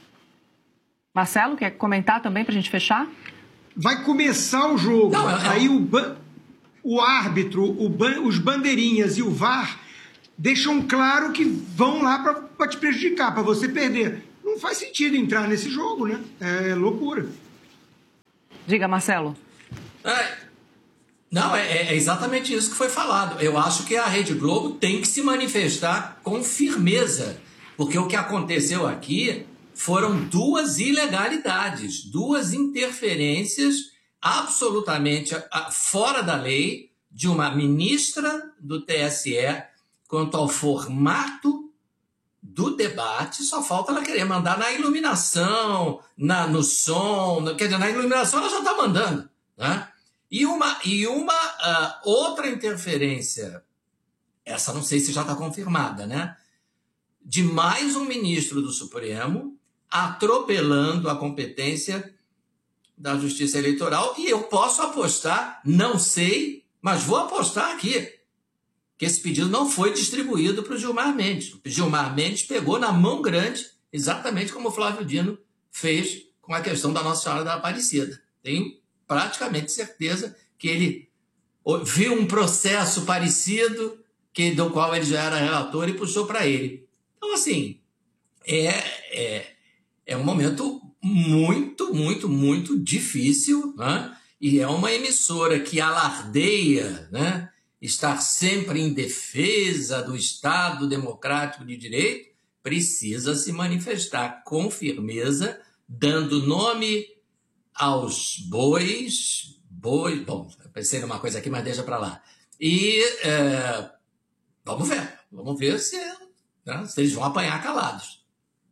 Marcelo, quer comentar também para a gente fechar? Vai começar o jogo. Não, não. Aí o, ban... o árbitro, o ban... os bandeirinhas e o V A R deixam claro que vão lá para te prejudicar, para você perder. Não faz sentido entrar nesse jogo, né? É loucura. Diga, Marcelo. É, não, é, é exatamente isso que foi falado. Eu acho que a Rede Globo tem que se manifestar com firmeza, porque o que aconteceu aqui foram duas ilegalidades, duas interferências absolutamente fora da lei de uma ministra do T S E quanto ao formato do debate. Só falta ela querer mandar na iluminação, na, no som, no, quer dizer, na iluminação ela já está mandando, né? E uma, e uma uh, outra interferência, essa não sei se já está confirmada, né? De mais um ministro do Supremo atropelando a competência da Justiça Eleitoral, e eu posso apostar, não sei, mas vou apostar aqui, que esse pedido não foi distribuído para o Gilmar Mendes. O Gilmar Mendes pegou na mão grande, exatamente como o Flávio Dino fez com a questão da Nossa Senhora da Aparecida. Tenho praticamente certeza que ele viu um processo parecido, que, do qual ele já era relator, e puxou para ele. Então, assim, é, é, é um momento muito, muito, muito difícil, né? E é uma emissora que alardeia, né, estar sempre em defesa do Estado Democrático de Direito, precisa se manifestar com firmeza, dando nome aos bois, bois, bom, pensei numa coisa aqui, mas deixa para lá. E é, vamos ver, vamos ver se, né, se eles vão apanhar calados.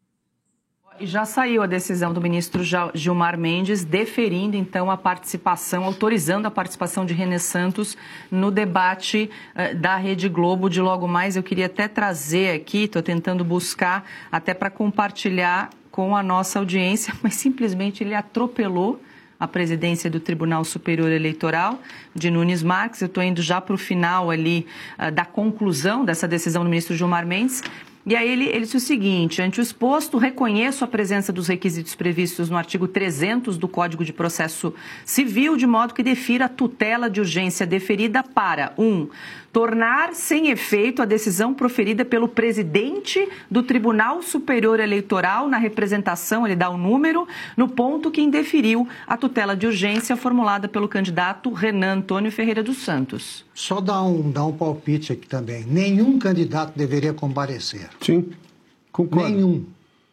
E já saiu a decisão do ministro Gilmar Mendes deferindo, então, a participação, autorizando a participação de René Santos no debate uh, da Rede Globo de logo mais. Eu queria até trazer aqui, estou tentando buscar até para compartilhar com a nossa audiência, mas simplesmente ele atropelou a presidência do Tribunal Superior Eleitoral, de Nunes Marques. Eu estou indo já para o final ali uh, da conclusão dessa decisão do ministro Gilmar Mendes. E aí ele, ele disse o seguinte: ante o exposto, reconheço a presença dos requisitos previstos no artigo trezentos do Código de Processo Civil, de modo que defira a tutela de urgência deferida para um tornar sem efeito a decisão proferida pelo presidente do Tribunal Superior Eleitoral na representação, ele dá o número, no ponto que indeferiu a tutela de urgência formulada pelo candidato Renan Antônio Ferreira dos Santos. Só dar um, dar um palpite aqui também. Nenhum candidato deveria comparecer. Sim, concordo. Nenhum.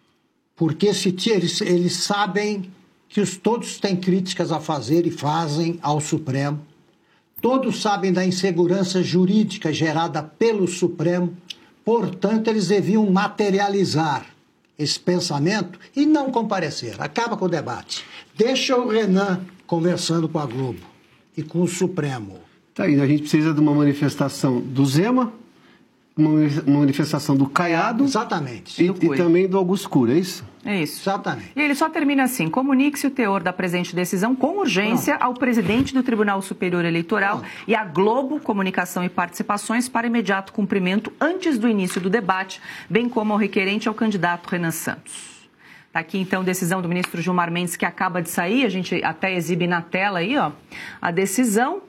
Porque se eles, eles sabem que os, todos têm críticas a fazer e fazem ao Supremo. Todos sabem da insegurança jurídica gerada pelo Supremo, portanto, eles deviam materializar esse pensamento e não comparecer. Acaba com o debate. Deixa o Renan conversando com a Globo e com o Supremo. Tá aí, a gente precisa de uma manifestação do Zema, uma manifestação do Caiado. Exatamente. E, e também do Augusto Cury, é isso? É isso. Exatamente. E ele só termina assim: comunique-se o teor da presente decisão com urgência Não. ao presidente do Tribunal Superior Eleitoral Não. e à Globo Comunicação e Participações para imediato cumprimento antes do início do debate, bem como ao requerente ao candidato Renan Santos. Está aqui, então, decisão do ministro Gilmar Mendes, que acaba de sair. A gente até exibe na tela aí, ó, a decisão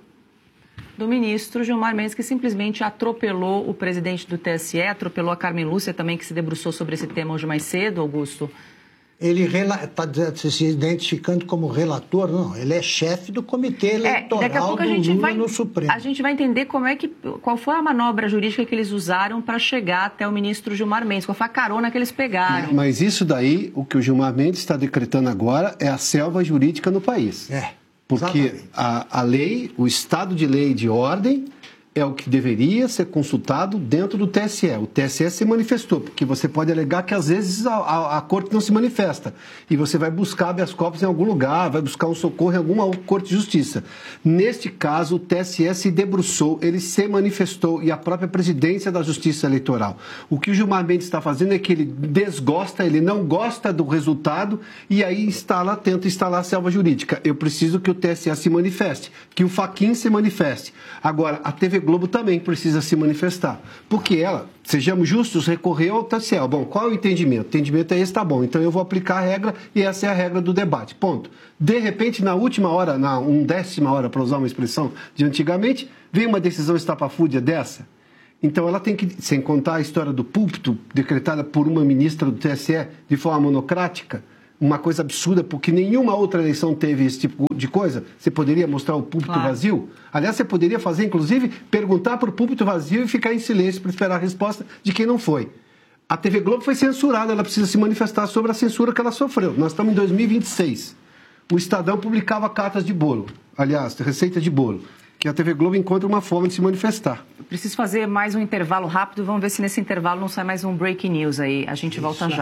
do ministro Gilmar Mendes, que simplesmente atropelou o presidente do T S E, atropelou a Carmen Lúcia também, que se debruçou sobre esse tema hoje mais cedo, Augusto. Ele está se identificando como relator, não, ele é chefe do Comitê Eleitoral é, daqui a pouco do a gente Lula vai, no Supremo. A gente vai entender como é que, qual foi a manobra jurídica que eles usaram para chegar até o ministro Gilmar Mendes, qual foi a carona que eles pegaram. Mas isso daí, o que o Gilmar Mendes está decretando agora é a selva jurídica no país. É. Porque a, a lei, o estado de lei e de ordem é o que deveria ser consultado dentro do T S E. O T S E se manifestou, porque você pode alegar que às vezes a, a, a corte não se manifesta. E você vai buscar habeas corpus em algum lugar, vai buscar um socorro em alguma corte de justiça. Neste caso, o T S E se debruçou, ele se manifestou e a própria presidência da Justiça Eleitoral. O que o Gilmar Mendes está fazendo é que ele desgosta, ele não gosta do resultado e aí instala, tenta instalar a selva jurídica. Eu preciso que o T S E se manifeste, que o Fachin se manifeste. Agora, a T V Globo também precisa se manifestar, porque ela, sejamos justos, recorreu ao T S E. Bom, qual é o entendimento? O entendimento é esse, tá bom, então eu vou aplicar a regra e essa é a regra do debate, ponto. De repente, na última hora, na undécima hora, para usar uma expressão de antigamente, vem uma decisão estapafúrdia dessa. Então ela tem que, sem contar a história do púlpito, decretada por uma ministra do T S E de forma monocrática, uma coisa absurda, porque nenhuma outra eleição teve esse tipo de coisa. Você poderia mostrar o púlpito claro. vazio? Aliás, você poderia fazer, inclusive, perguntar para o púlpito vazio e ficar em silêncio para esperar a resposta de quem não foi. A T V Globo foi censurada, ela precisa se manifestar sobre a censura que ela sofreu. Nós estamos em dois mil e vinte e seis. O Estadão publicava cartas de bolo, aliás, receita de bolo, que a T V Globo encontra uma forma de se manifestar. Eu preciso fazer mais um intervalo rápido, vamos ver se nesse intervalo não sai mais um breaking news aí. A gente volta Isso. já.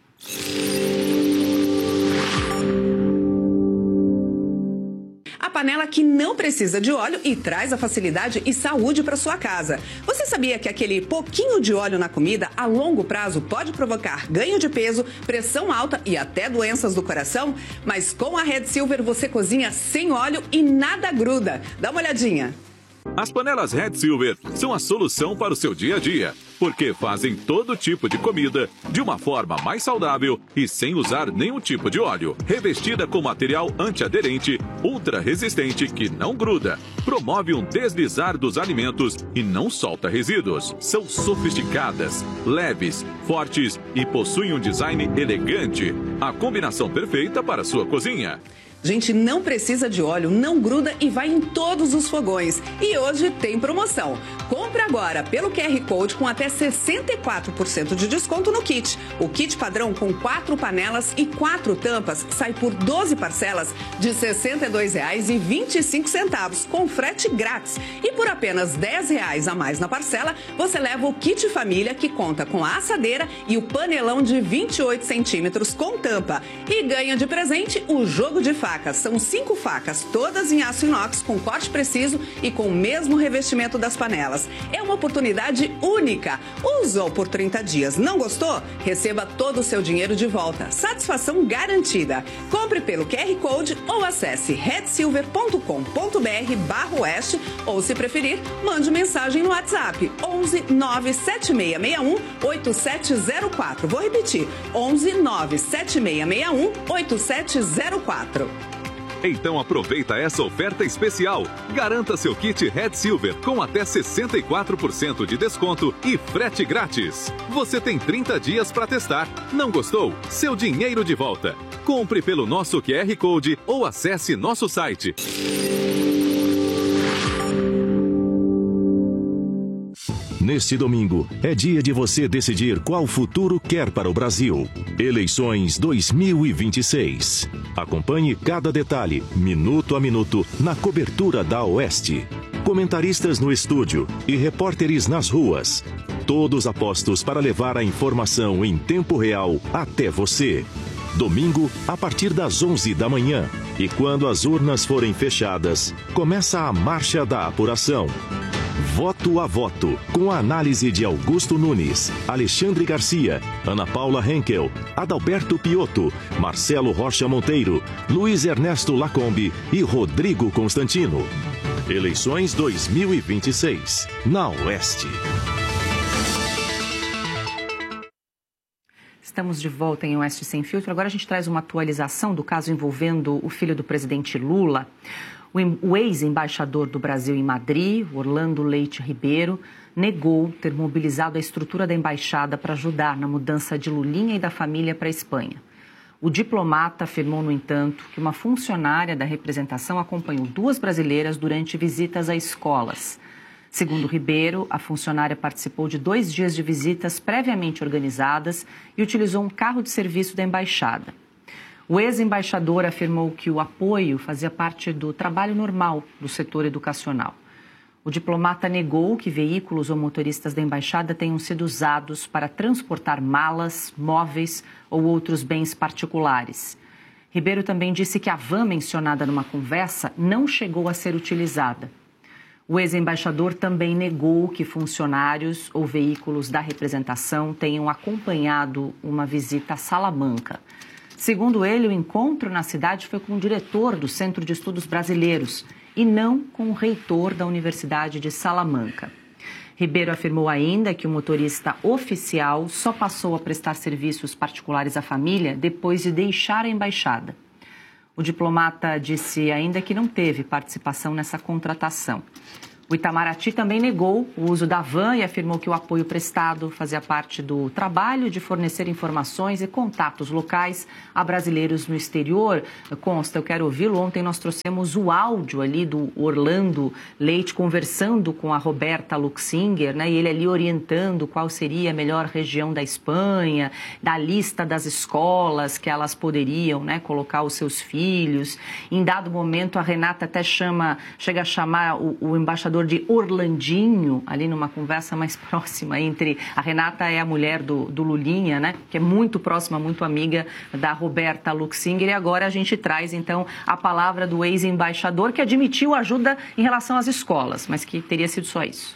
A panela que não precisa de óleo e traz a facilidade e saúde para sua casa. Você sabia que aquele pouquinho de óleo na comida a longo prazo pode provocar ganho de peso, pressão alta e até doenças do coração? Mas com a Red Silver você cozinha sem óleo e nada gruda. Dá uma olhadinha. As panelas Red Silver são a solução para o seu dia a dia, porque fazem todo tipo de comida de uma forma mais saudável e sem usar nenhum tipo de óleo. Revestida com material antiaderente, ultra resistente que não gruda, promove um deslizar dos alimentos e não solta resíduos. São sofisticadas, leves, fortes e possuem um design elegante. A combinação perfeita para a sua cozinha. Gente, não precisa de óleo, não gruda e vai em todos os fogões. E hoje tem promoção. Compre agora pelo Q R Code com até sessenta e quatro por cento de desconto no kit. O kit padrão com quatro panelas e quatro tampas sai por doze parcelas de sessenta e dois reais e vinte e cinco centavos, com frete grátis. E por apenas dez reais a mais na parcela, você leva o kit família que conta com a assadeira e o panelão de vinte e oito centímetros com tampa. E ganha de presente o jogo de facas. São cinco facas, todas em aço inox, com corte preciso e com o mesmo revestimento das panelas. É uma oportunidade única. Usou por trinta dias, não gostou? Receba todo o seu dinheiro de volta. Satisfação garantida. Compre pelo Q R Code ou acesse red silver ponto com ponto br barra oeste ou, se preferir, mande mensagem no WhatsApp onze nove sete seis seis um oito sete zero quatro. Vou repetir, onze nove sete seis seis um oito sete zero quatro. Então aproveita essa oferta especial. Garanta seu kit Red Silver com até sessenta e quatro por cento de desconto e frete grátis. Você tem trinta dias para testar. Não gostou? Seu dinheiro de volta. Compre pelo nosso Q R Code ou acesse nosso site. Neste domingo, é dia de você decidir qual futuro quer para o Brasil. Eleições dois mil e vinte e seis. Acompanhe cada detalhe, minuto a minuto, na cobertura da Oeste. Comentaristas no estúdio e repórteres nas ruas. Todos apostos para levar a informação em tempo real até você. Domingo, a partir das onze da manhã. E quando as urnas forem fechadas, começa a marcha da apuração. Voto a voto, com a análise de Augusto Nunes, Alexandre Garcia, Ana Paula Henkel, Adalberto Piotto, Marcelo Rocha Monteiro, Luiz Ernesto Lacombe e Rodrigo Constantino. Eleições dois mil e vinte e seis, na Oeste. Estamos de volta em Oeste Sem Filtro. Agora a gente traz uma atualização do caso envolvendo o filho do presidente Lula. O ex-embaixador do Brasil em Madrid, Orlando Leite Ribeiro, negou ter mobilizado a estrutura da embaixada para ajudar na mudança de Lulinha e da família para a Espanha. O diplomata afirmou, no entanto, que uma funcionária da representação acompanhou duas brasileiras durante visitas a escolas. Segundo Ribeiro, a funcionária participou de dois dias de visitas previamente organizadas e utilizou um carro de serviço da embaixada. O ex-embaixador afirmou que o apoio fazia parte do trabalho normal do setor educacional. O diplomata negou que veículos ou motoristas da embaixada tenham sido usados para transportar malas, móveis ou outros bens particulares. Ribeiro também disse que a van mencionada numa conversa não chegou a ser utilizada. O ex-embaixador também negou que funcionários ou veículos da representação tenham acompanhado uma visita a Salamanca. Segundo ele, o encontro na cidade foi com o diretor do Centro de Estudos Brasileiros e não com o reitor da Universidade de Salamanca. Ribeiro afirmou ainda que o motorista oficial só passou a prestar serviços particulares à família depois de deixar a embaixada. O diplomata disse ainda que não teve participação nessa contratação. O Itamaraty também negou o uso da van e afirmou que o apoio prestado fazia parte do trabalho de fornecer informações e contatos locais a brasileiros no exterior. Consta, eu quero ouvi-lo. Ontem nós trouxemos o áudio ali do Orlando Leite conversando com a Roberta Luxinger, né? E ele ali orientando qual seria a melhor região da Espanha, da lista das escolas que elas poderiam, né, colocar os seus filhos. Em dado momento, a Renata até chama, chega a chamar o, o embaixador de Orlandinho, ali numa conversa mais próxima entre... A Renata é a mulher do, do Lulinha, né? Que é muito próxima, muito amiga da Roberta Luxinger. E agora a gente traz, então, a palavra do ex-embaixador que admitiu ajuda em relação às escolas, mas que teria sido só isso.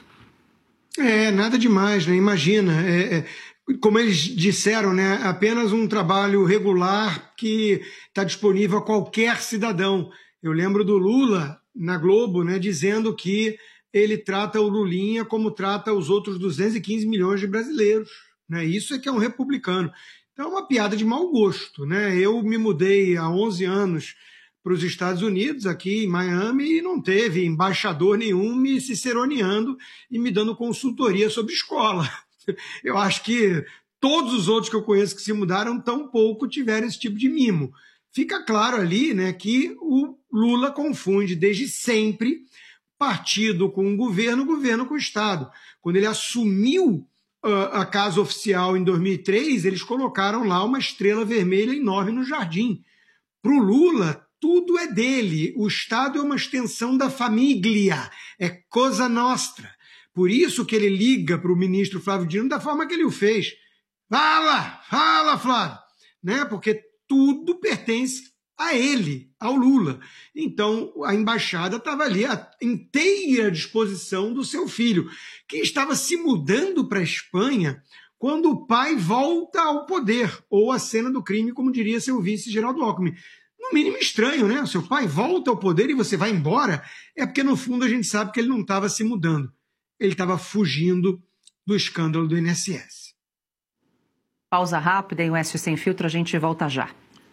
É, nada demais, né? Imagina, é, é, como eles disseram, né? Apenas um trabalho regular que está disponível a qualquer cidadão. Eu lembro do Lula na Globo, né, dizendo que ele trata o Lulinha como trata os outros duzentos e quinze milhões de brasileiros, né? Isso é que é um republicano. Então é uma piada de mau gosto, né? Eu me mudei há onze anos para os Estados Unidos, aqui em Miami, e não teve embaixador nenhum me ciceroneando e me dando consultoria sobre escola. Eu acho que todos os outros que eu conheço que se mudaram tão pouco tiveram esse tipo de mimo. Fica claro ali, né, que o Lula confunde desde sempre partido com o governo, governo com o Estado. Quando ele assumiu uh, a Casa Oficial em dois mil e três, eles colocaram lá uma estrela vermelha enorme no jardim. Para o Lula, tudo é dele. O Estado é uma extensão da família, é cosa nostra. Por isso que ele liga para o ministro Flávio Dino da forma que ele o fez. Fala, fala, Flávio, né? Porque tudo pertence a ele, ao Lula. Então, a embaixada estava ali à inteira disposição do seu filho, que estava se mudando para a Espanha quando o pai volta ao poder, ou a cena do crime, como diria seu vice, Geraldo Alckmin. No mínimo estranho, né? O seu pai volta ao poder e você vai embora. É porque, no fundo, a gente sabe que ele não estava se mudando. Ele estava fugindo do escândalo do I N S S. Pausa rápida em U S Sem Filtro, a gente volta já.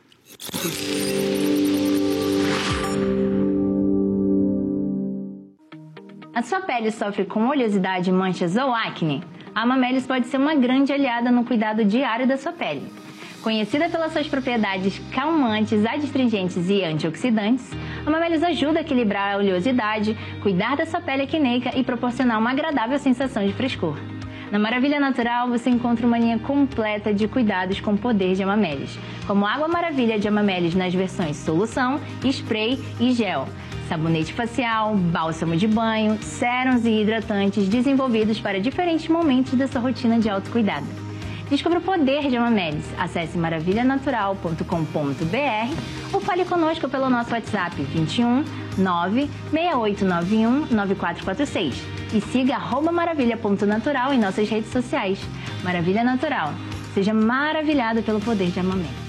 A sua pele sofre com oleosidade, manchas ou acne? A Amamelis pode ser uma grande aliada no cuidado diário da sua pele. Conhecida pelas suas propriedades calmantes, adstringentes e antioxidantes, a Amamelis ajuda a equilibrar a oleosidade, cuidar da sua pele acneica e proporcionar uma agradável sensação de frescor. Na Maravilha Natural, você encontra uma linha completa de cuidados com o poder de Amamelis, como Água Maravilha de Amamelis nas versões solução, spray e gel, sabonete facial, bálsamo de banho, sérums e hidratantes desenvolvidos para diferentes momentos da sua rotina de autocuidado. Descubra o poder de Amamelis. Acesse maravilha natural ponto com ponto b r ou fale conosco pelo nosso WhatsApp vinte e um, nove, seis oito nove um, nove quatro quatro seis e siga arroba maravilha ponto natural em nossas redes sociais. Maravilha Natural. Seja maravilhado pelo poder de Amamelis.